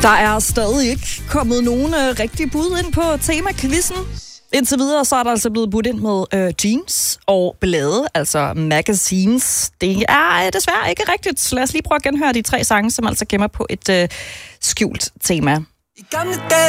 Der er stadig ikke kommet nogen rigtige bud ind på tema-quizzen. Indtil videre så er der altså blevet budt ind med jeans og blade, altså magazines. Det er desværre ikke rigtigt. Så lad os lige prøve at genhøre de 3 sange, som altså gemmer på et skjult tema.